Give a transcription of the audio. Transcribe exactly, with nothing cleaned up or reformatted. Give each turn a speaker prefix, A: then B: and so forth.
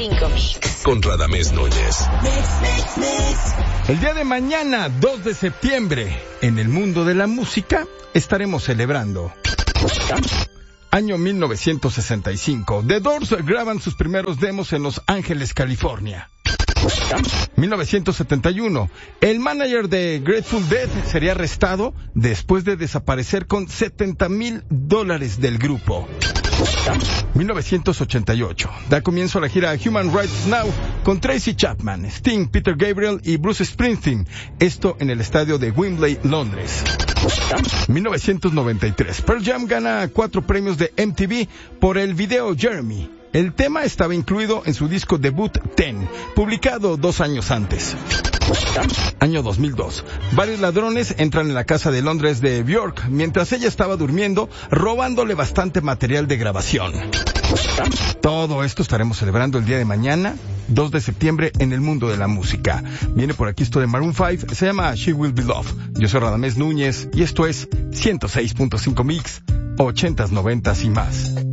A: cinco Mix.
B: Con Radamés Núñez.
C: El día de mañana, dos de septiembre, en el mundo de la música, estaremos celebrando. Año mil novecientos sesenta y cinco. The Doors graban sus primeros demos en Los Ángeles, California. mil novecientos setenta y uno. El manager de Grateful Dead sería arrestado después de desaparecer con setenta mil dólares del grupo. mil novecientos ochenta y ocho. Da comienzo a la gira Human Rights Now con Tracy Chapman, Sting, Peter Gabriel y Bruce Springsteen. Esto en el estadio de Wembley, Londres. mil novecientos noventa y tres. Pearl Jam gana cuatro premios de M T V por el video Jeremy. El tema estaba incluido en su disco debut Ten, publicado dos años antes. Año dos mil dos. Varios ladrones entran en la casa de Londres de Björk mientras ella estaba durmiendo, robándole bastante material de grabación. Todo esto estaremos celebrando el día de mañana, dos de septiembre, en el mundo de la música. Viene por aquí esto de Maroon cinco, se llama She Will Be Loved. Yo soy Radamés Núñez y esto es ciento seis punto cinco Mix, ochentas, noventas y más.